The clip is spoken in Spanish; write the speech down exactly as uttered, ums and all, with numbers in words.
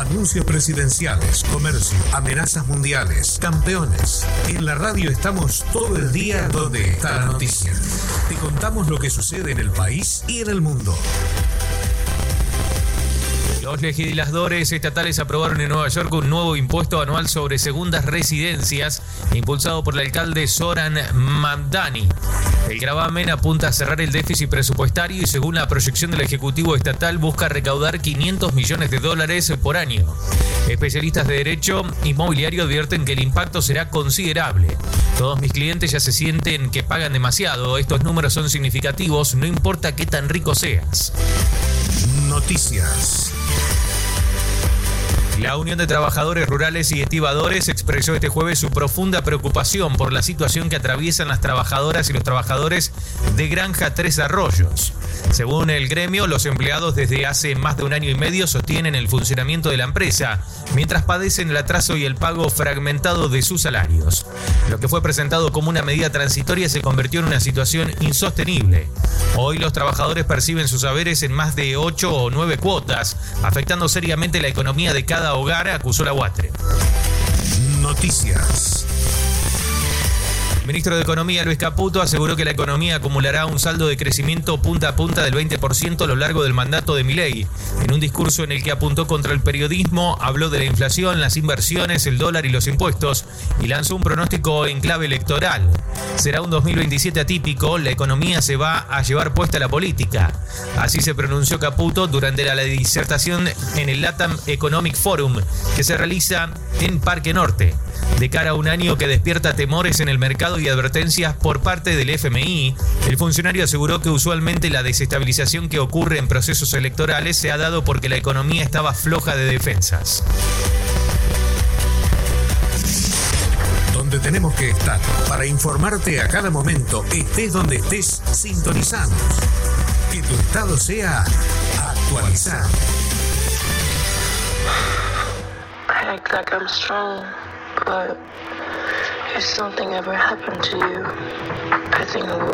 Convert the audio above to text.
Anuncios presidenciales, comercio, amenazas mundiales, campeones. En la radio estamos todo el día donde está la noticia. Te contamos lo que sucede en el país y en el mundo. Los legisladores estatales aprobaron en Nueva York un nuevo impuesto anual sobre segundas residencias, impulsado por el alcalde Zoran Mamdani. El gravamen apunta a cerrar el déficit presupuestario y, según la proyección del Ejecutivo Estatal, busca recaudar quinientos millones de dólares por año. Especialistas de derecho inmobiliario advierten que el impacto será considerable. Todos mis clientes ya se sienten que pagan demasiado. Estos números son significativos, no importa qué tan rico seas. Noticias. La Unión de Trabajadores Rurales y Estibadores expresó este jueves su profunda preocupación por la situación que atraviesan las trabajadoras y los trabajadores de Granja Tres Arroyos. Según el gremio, los empleados desde hace más de un año y medio sostienen el funcionamiento de la empresa, mientras padecen el atraso y el pago fragmentado de sus salarios. Lo que fue presentado como una medida transitoria se convirtió en una situación insostenible. Hoy los trabajadores perciben sus haberes en más de ocho o nueve cuotas, afectando seriamente la economía de cada hogar, acusó la UATRE. Noticias. El ministro de Economía, Luis Caputo, aseguró que la economía acumulará un saldo de crecimiento punta a punta del veinte por ciento a lo largo del mandato de Milei. En un discurso en el que apuntó contra el periodismo, habló de la inflación, las inversiones, el dólar y los impuestos, y lanzó un pronóstico en clave electoral. Será un dos mil veintisiete atípico, la economía se va a llevar puesta la política. Así se pronunció Caputo durante la disertación en el LATAM Economic Forum, que se realiza en Parque Norte. De cara a un año que despierta temores en el mercado y advertencias por parte del F M I, el funcionario aseguró que usualmente la desestabilización que ocurre en procesos electorales se ha dado porque la economía estaba floja de defensas. Donde tenemos que estar para informarte a cada momento, estés donde estés, sintonizanos. Que tu estado sea actualizado. I act like I'm strong, but if something ever happened to you, I think I would